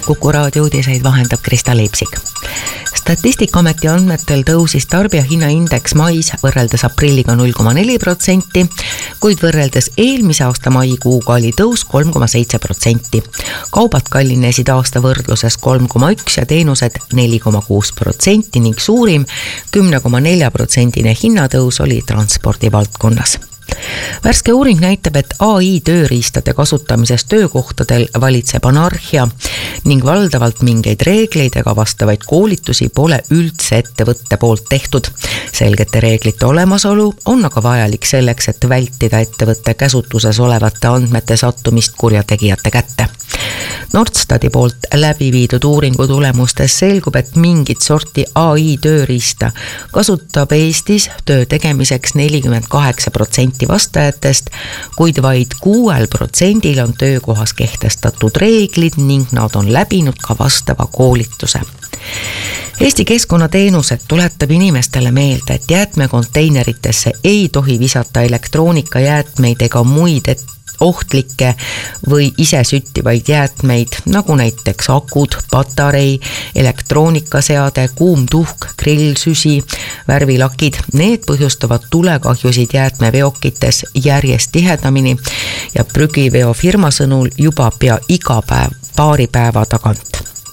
Kuku raadio uudiseid vahendab Krista Leipsik. Statistikaameti andmetel tõusis tarbijahinnaindeks mais võrreldes aprilliga 0,4%, kuid võrreldes eelmise aasta maikuuga oli tõus 3,7%. Kaubad kallinesid aasta võrdluses 3,1% ja teenused 4,6% ning suurim 10,4% hinnatõus oli transpordivaldkonnas. Värske uuring näitab, et AI tööriistade kasutamises töökohtadel valitseb anarhia ning valdavalt mingeid reegleid ega vastavaid koolitusi pole üldse ettevõtte poolt tehtud. Selgete reeglite olemasolu on aga vajalik selleks, et vältida ettevõtte käsutuses olevate andmete sattumist kurjategijate kätte. Nordstati poolt läbi viidud uuringu tulemustes selgub, et mingit sorti AI tööriista kasutab Eestis töö tegemiseks 48% vastajatest, kuid vaid 6% on töökohas kehtestatud reeglid ning nad on läbinud ka vastava koolituse. Eesti Keskkonnateenused tuletab inimestele meelde, et jäätmekonteineritesse ei tohi visata elektroonikajäätmeid ega muid ohtlikke või ise süttivaid jäätmeid, nagu näiteks akud, patarei, elektroonikaseade, kuum tuhk, grillsüsi, värvilakid. Need põhjustavad tulekahjusid jäätmeveokites järjest tihedamini ja prügiveofirma sõnul juba pea iga päev paari päeva tagant.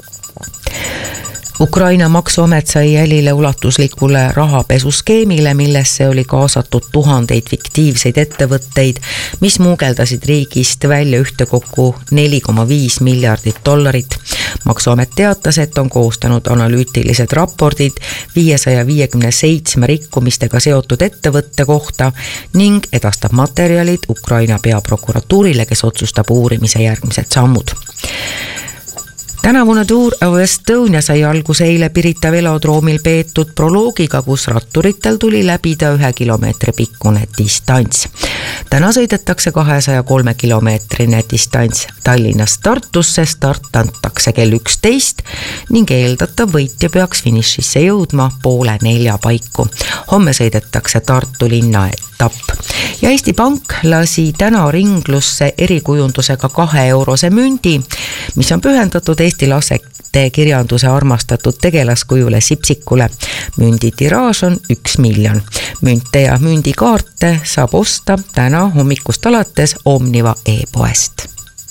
Ukraina maksuamet sai jälile ulatuslikule rahapesuskeemile, millesse oli kaasatud tuhandeid fiktiivseid ettevõtteid, mis muugeldasid riigist välja ühtekokku $4,5 miljardit. Maksuamet teatas, et on koostanud analüütilised raportid 557 rikkumistega seotud ettevõtte kohta ning edastab materjalid Ukraina peaprokuratuurile, kes otsustab uurimise järgmised sammud. Tänavune Tour of Estonia sai alguse eile Pirita velodroomil peetud proloogiga, kus ratturitel tuli läbida 1 kilomeetri pikkune distants. Täna sõidetakse 203 kilomeetrine distants Tallinnast Tartusse, start antakse kell 11 ning eeldatav võitja peaks finišisse jõudma 3:30 paiku. Homme sõidetakse Tartu linna etapp. Ja Eesti Pank lasi täna ringlusse erikujundusega 2-eurose mündi, mis on pühendatud Eesti laste kirjanduse armastatud tegelaskujule Sipsikule. Mündi tiraaž on 1 miljon. Münte ja mündikaarte saab osta täna hommikust alates Omniva e-poest.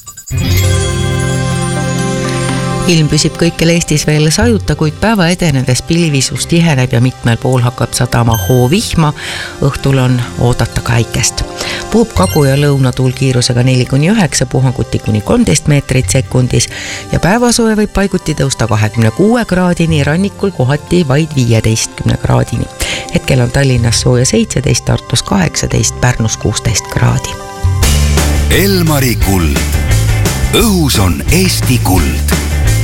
Ilm püsib kõikjal Eestis veel sajuta, kuid päeva edenedes pilvisus tiheneb ja mitmel pool hakkab sadama hoovihma. Õhtul on oodata ka äikest. Puhub kagu- ja lõunatuul kiirusega 4-9, puhanguti kuni 13 meetrit sekundis ja päevasoe võib paiguti tõusta 26 kraadini, rannikul kohati vaid 15 kraadini. Hetkel on Tallinnas sooja 17, Tartus 18, Pärnus 16 kraadi. Elmari kuld. Õhus on Eesti kuld.